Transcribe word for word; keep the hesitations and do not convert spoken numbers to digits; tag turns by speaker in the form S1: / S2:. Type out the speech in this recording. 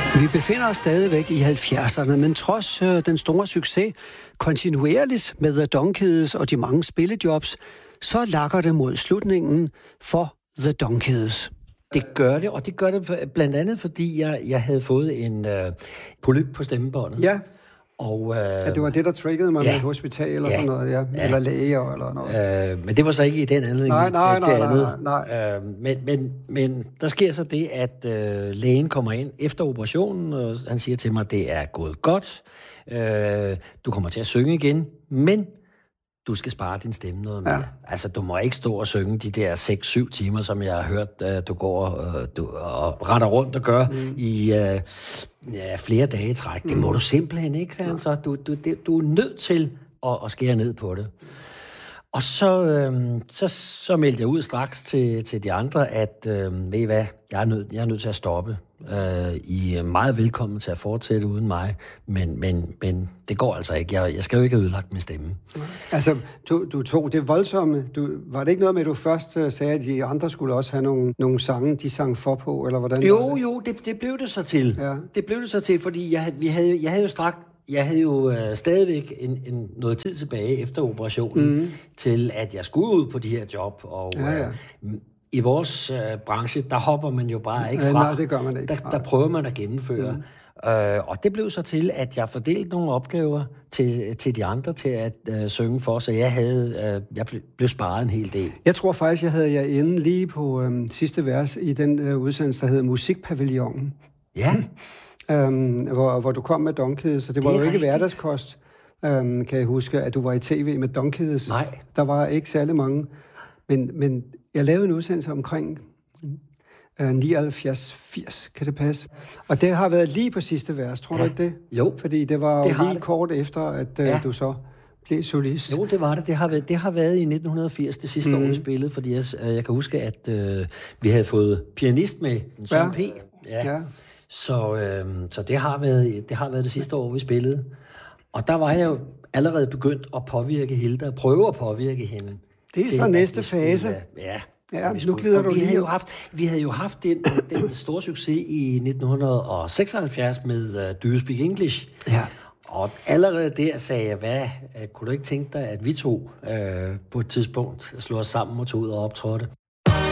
S1: Vi befinder os stadigvæk i halvfjerdserne, men trods øh, den store succes kontinuerligt med The Donkeys og de mange spillejobs, så lakker det mod slutningen for The Donkeys.
S2: Det gør det, og det gør det blandt andet, fordi jeg, jeg havde fået en øh, polyp på stemmebåndet.
S1: Ja.
S2: Og, øh,
S1: ja, det var det, der triggede mig ja, med et hospital eller ja, sådan noget, ja. Ja. Eller læger eller noget.
S2: Øh, men det var så ikke i den anledning.
S1: Nej, nej,
S2: det,
S1: nej,
S2: det
S1: nej, nej, nej.
S2: Øh, men, men, men der sker så det, at øh, lægen kommer ind efter operationen, og han siger til mig, at det er gået godt. Øh, du kommer til at synge igen, men du skal spare din stemme noget mere. Ja. Altså, du må ikke stå og synge de der seks syv timer, som jeg har hørt, du går og, du, og retter rundt og gør mm. i uh, ja, flere dage i træk. Mm. Det må du simpelthen ikke, ja. Så du, du, det, du er nødt til at, at skære ned på det. Og så, øhm, så, så meldte jeg ud straks til, til de andre, at øhm, ved I hvad, jeg er, nødt, jeg er nødt til at stoppe. Øh, I er meget velkommen til at fortsætte uden mig, men, men, men det går altså ikke. Jeg, jeg skal jo ikke have ødelagt min stemme.
S1: Altså, du, du tog det voldsomme. Du, var det ikke noget med, at du først uh, sagde, at de andre skulle også have nogle, nogle sange, de sang for på, eller hvordan?
S2: Jo, det? jo, det, det blev det så til. Ja. Det blev det så til, fordi jeg, vi havde, jeg havde jo straks Jeg havde jo øh, stadigvæk en, en, noget tid tilbage efter operationen, mm. til at jeg skulle ud på de her job. Og ja, ja. Øh, i vores øh, branche, der hopper man jo bare ikke fra.
S1: Nej, det gør man ikke.
S2: Der, der prøver man at gennemføre. Mm. Øh, og det blev så til, at jeg fordelte nogle opgaver til, til de andre til at øh, synge for, så jeg havde øh, jeg blev sparet en hel del.
S1: Jeg tror faktisk, jeg havde jer inde lige på øh, sidste vers i den øh, udsendelse, der hedder Musikpavillonen.
S2: Ja.
S1: Øhm, hvor, hvor du kom med Donkeys, så det var det jo ikke rigtigt. Hverdagskost, øhm, kan jeg huske, at du var i tv med Donkeys.
S2: Nej.
S1: Der var ikke særlig mange. Men, men jeg lavede en udsendelse omkring øh, nioghalvfjerds firs, kan det passe? Og det har været lige på sidste vers, tror ja. du ikke det?
S2: Jo.
S1: Fordi det var
S2: det
S1: jo lige
S2: det.
S1: kort efter, at øh, ja. du så blev solist.
S2: Jo, det var det. Det har været, det har været i nitten firs, det sidste mm. år, vi spillede, fordi jeg, jeg kan huske, at øh, vi havde fået pianist med, Søren
S1: ja.
S2: P. Ja. ja. Så, øh, så det, har været, det har været det sidste år, vi spillede. Og der var jeg jo allerede begyndt at påvirke Hilda, at prøve at påvirke hende.
S1: Det er så næste fase.
S2: Skulle, ja,
S1: ja nu glider du
S2: vi
S1: lige.
S2: Havde jo haft, vi havde jo haft den, den store succes i nitten seksoghalvfjerds med uh, Do You Speak English.
S1: Ja.
S2: Og allerede der sagde jeg, hvad, kunne du ikke tænke dig, at vi to uh, på et tidspunkt slog os sammen og tog ud og optrådte?